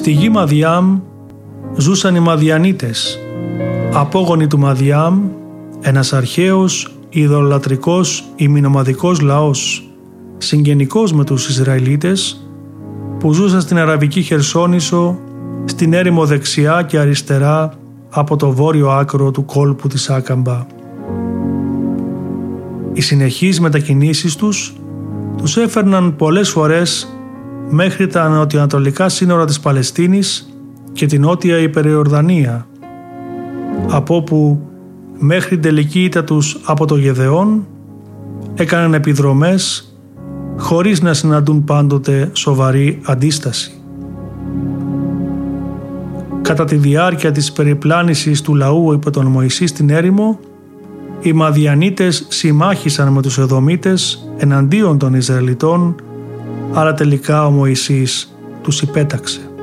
Στη γη Μαδιάμ ζούσαν οι Μαδιανίτες, απόγονοι του Μαδιάμ, ένας αρχαίος, ειδωλολατρικός, ημινομαδικός λαός, συγγενικός με τους Ισραηλίτες, που ζούσαν στην Αραβική Χερσόνησο, στην έρημο δεξιά και αριστερά από το βόρειο άκρο του κόλπου της Άκαμπα. Οι συνεχείς μετακινήσεις τους έφερναν πολλές φορές μέχρι τα νοτιοανατολικά σύνορα της Παλαιστίνης και την νότια Υπεριορδανία, από όπου μέχρι την τελική ήττα τους από το Γεδεών έκαναν επιδρομές χωρίς να συναντούν πάντοτε σοβαρή αντίσταση. Κατά τη διάρκεια της περιπλάνησης του λαού υπό τον Μωυσή στην έρημο, οι Μαδιανίτες συμμάχησαν με τους Εδωμίτες εναντίον των Ισραηλιτών, αλλά τελικά ο Μωυσής τους υπέταξε.